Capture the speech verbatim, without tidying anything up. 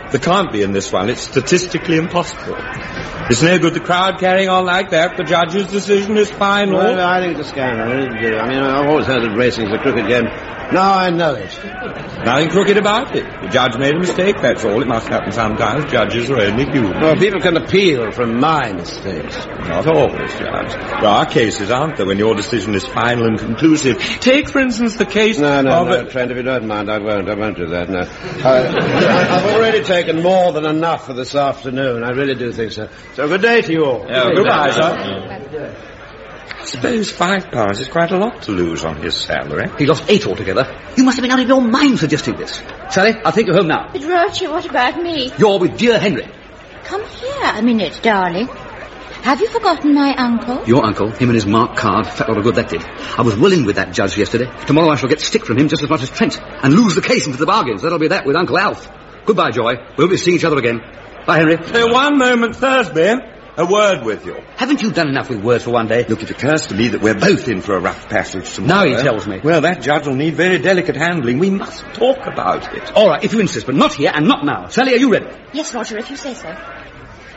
There can't be in this one. It's statistically impossible. It's no good the crowd carrying on like that. The judge's decision is final. Well, I think it's a scandal. I really do. I mean, I've always heard that racing is a crooked game. Now I know it. Nothing crooked about it. The judge made a mistake, that's all. It must happen sometimes. Judges are only human. Well, people can appeal from my mistakes. Not always, Judge. There are cases, aren't there, when your decision is final and conclusive. Take, for instance, the case no, no, of... No, no, Trent, if you don't mind, I won't. I won't do that, no. I, I've already taken more than enough for this afternoon. I really do think so. So good day to you all. Yeah, goodbye, sir. I suppose five pounds is quite a lot to lose on his salary. He lost eight altogether. You must have been out of your mind suggesting this. Sally, I'll take you home now. But, Roger, what about me? You're with dear Henry. Come here a minute, darling. Have you forgotten my uncle? Your uncle, him and his marked card, fat lot of good that did. I was willing with that judge yesterday. Tomorrow I shall get stick from him just as much as Trent, and lose the case into the bargains. That'll be that with Uncle Alf. Goodbye, Joy. We'll be seeing each other again. Bye, Henry. Hey, one moment, Thursby. A word with you. Haven't you done enough with words for one day? Look, it occurs to me that we're both in for a rough passage tomorrow. Now he tells me. Well, that judge will need very delicate handling. We must talk about it. All right, if you insist, but not here and not now. Sally, are you ready? Yes, Roger, if you say so.